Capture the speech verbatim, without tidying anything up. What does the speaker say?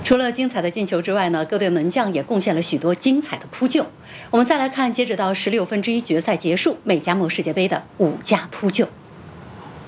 除了精彩的进球之外呢，各队门将也贡献了许多精彩的扑救。我们再来看，截止到十六分之一决赛结束，美加墨世界杯的五架扑救。